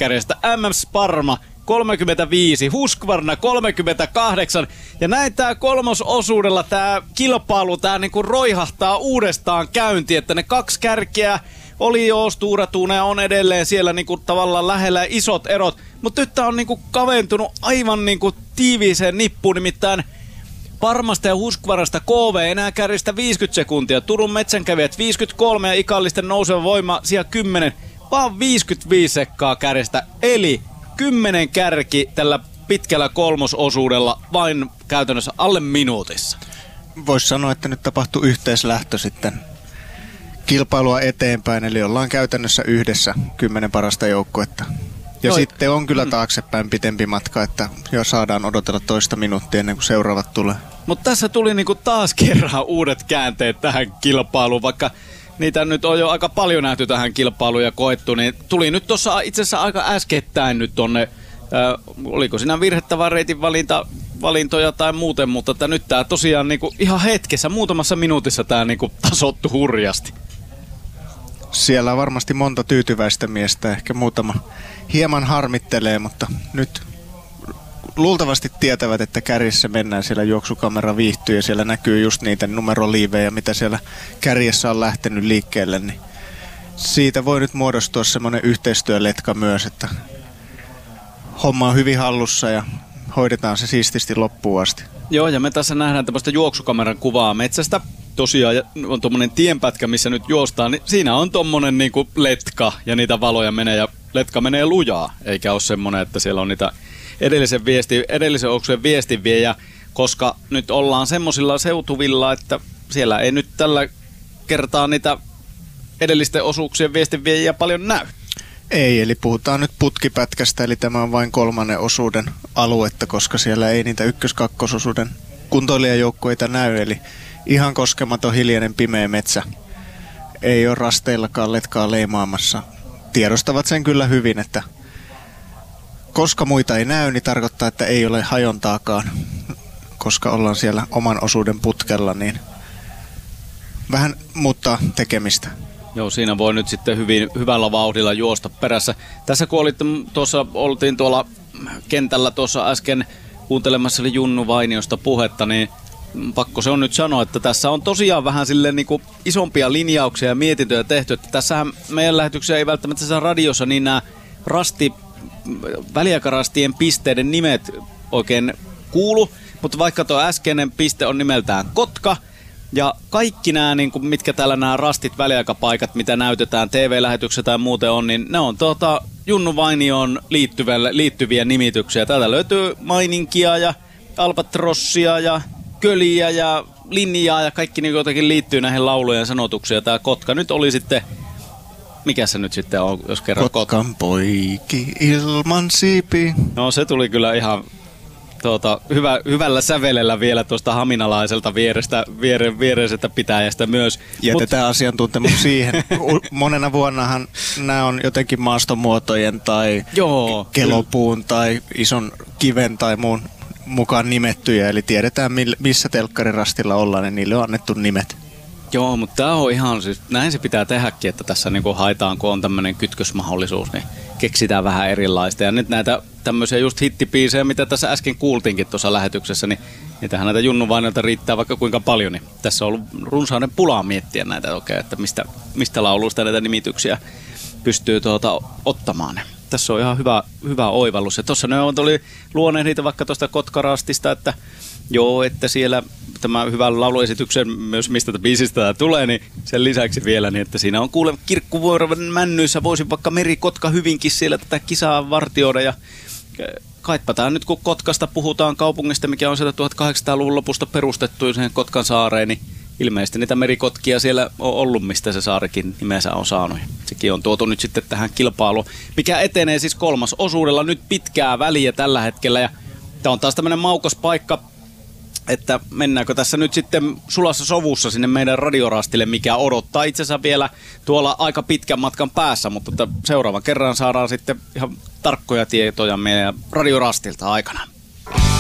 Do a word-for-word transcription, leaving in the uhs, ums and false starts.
kärjestä, M M Sparma kolmekymmentäviisi, Husqvarna kolmekymmentäkahdeksan. Ja näin tää kolmososuudella tää kilpailu tää niinku roihahtaa uudestaan käyntiin, että ne kaksi kärkeä oli jo Stura ja on edelleen siellä niinku tavallaan lähellä isot erot. Mutta nyt tää on niinku kaventunut aivan niinku tiiviiseen nippuun, nimittäin Parmasta ja Husqvarnasta K V enää kärjistä viisikymmentä sekuntia, Turun metsänkävijät viisikymmentäkolme ja Ikallisten nouseva voima siellä kymmenen, vaan viisikymmentäviisi sekkaa kärjestä, eli kymmenen kärki tällä pitkällä kolmososuudella vain käytännössä alle minuutissa. Voisi sanoa, että nyt tapahtui yhteislähtö sitten kilpailua eteenpäin, eli ollaan käytännössä yhdessä kymmenen parasta joukkuetta. Ja Noi. sitten on kyllä taaksepäin pitempi matka, että jo saadaan odotella toista minuuttia ennen kuin seuraavat tulee. Mutta tässä tuli niinku taas kerran uudet käänteet tähän kilpailuun, vaikka niitä nyt on jo aika paljon nähty tähän kilpailuun ja koettu, niin tuli nyt tuossa itse asiassa aika äskettäin nyt tonne, äh, oliko siinä virhettävän reitin valinta, valintoja tai muuten, mutta että nyt tää tosiaan niinku ihan hetkessä, muutamassa minuutissa tää niinku tasottu hurjasti. Siellä on varmasti monta tyytyväistä miestä, ehkä muutama hieman harmittelee, mutta nyt luultavasti tietävät, että kärjessä mennään, siellä juoksukamera viihtyy ja siellä näkyy just niitä numeroliivejä, mitä siellä kärjessä on lähtenyt liikkeelle, niin siitä voi nyt muodostua semmoinen yhteistyöletka myös, että homma on hyvin hallussa ja hoidetaan se siististi loppuun asti. Joo, ja me tässä nähdään tämmöistä juoksukameran kuvaa metsästä. Tosiaan on tommonen tienpätkä, missä nyt juostaan, niin siinä on tommonen niinku letka ja niitä valoja menee ja letka menee lujaa, eikä ole semmonen, että siellä on niitä edellisen, viesti, edellisen osuuden viestinviejä, koska nyt ollaan semmosilla seutuvilla, että siellä ei nyt tällä kertaa niitä edellisten osuuksien viestinviejiä paljon näy. Ei, eli puhutaan nyt putkipätkästä, eli tämä on vain kolmannen osuuden aluetta, koska siellä ei niitä ykkös-kakkososuuden kuntoilijajoukkueita näy, eli ihan koskematon hiljainen pimeä metsä. Ei ole rasteillakaan letkaa leimaamassa. Tiedostavat sen kyllä hyvin, että koska muita ei näy, niin tarkoittaa, että ei ole hajontaakaan. Koska ollaan siellä oman osuuden putkella, niin vähän muuttaa tekemistä. Joo, siinä voi nyt sitten hyvin, hyvällä vauhdilla juosta perässä. Tässä kun olitte, tuossa, oltiin tuolla kentällä tuossa äsken kuuntelemassa Junnu Vainiosta puhetta, niin pakko se on nyt sanoa, että tässä on tosiaan vähän silleen niin kuin isompia linjauksia ja mietintöjä tehty. Että tässähän meidän lähetyksiä ei välttämättä tässä radiossa niin nämä rasti, väliaikarastien pisteiden nimet oikein kuulu. Mutta vaikka tuo äskeinen piste on nimeltään Kotka, ja kaikki nämä, niin kuin, mitkä täällä nämä rastit, väliaikapaikat, mitä näytetään T V-lähetyksessä tai muuten on, niin ne on tuota Junnu Vainioon liittyviä nimityksiä. Täältä löytyy Maininkia ja Albatrossia ja Köliä ja Linjaa ja kaikki niin jotenkin liittyy näihin laulujen sanotuksiin. Ja tämä Kotka nyt oli sitten, mikä se nyt sitten on, jos kerran Kotkan Kotka. Poiki ilman siipi. No se tuli kyllä ihan tuota, hyvä, hyvällä sävelellä vielä tuosta haminalaiselta vierestä, viere, viereisestä pitäjästä myös. Jätetään Mut... asiantuntemus siihen. Monena vuonnahan nämä on jotenkin maastomuotojen tai Joo, kelopuun kyllä. tai ison kiven tai muun mukaan nimettyjä, eli tiedetään missä telkkarirastilla ollaan, niin niille on annettu nimet. Joo, mutta tämä on ihan, siis näin se pitää tehdäkin, että tässä niinku haetaan, kun on tämmöinen kytkösmahdollisuus, niin keksitään vähän erilaista. Ja nyt näitä tämmöisiä just hittipiisejä, mitä tässä äsken kuultiinkin tuossa lähetyksessä, niin niitähän näitä Junnu Vainilta riittää vaikka kuinka paljon, niin tässä on ollut runsauden pulaa miettiä näitä oikein, että mistä, mistä lauluista näitä nimityksiä pystyy tuota ottamaan. Tässä on ihan hyvä, hyvä oivallus. Ja tuossa ne oli luoneet niitä vaikka tuosta Kotkarastista, että joo, että siellä tämä hyvä lauluesityksen myös mistä biisistä tämä tulee, niin sen lisäksi vielä, niin että siinä on kuule Kirkkuvuoren männyissä, voisi vaikka Meri-Kotka hyvinkin siellä tätä kisaa vartioida ja kaipataan nyt kun Kotkasta puhutaan kaupungista, mikä on sieltä tuhatkahdeksansataaluvun lopusta perustettu sen Kotkan saareen, niin ilmeisesti niitä merikotkia siellä on ollut, mistä se saarikin nimensä on saanut. Sekin on tuotu nyt sitten tähän kilpailuun, mikä etenee siis kolmas osuudella nyt pitkää väliä tällä hetkellä. Ja tämä on taas tämmöinen maukas paikka, että mennäänkö tässä nyt sitten sulassa sovussa sinne meidän radiorastille, mikä odottaa itse asiassa vielä tuolla aika pitkän matkan päässä, mutta seuraavan kerran saadaan sitten ihan tarkkoja tietoja meidän radiorastilta aikana.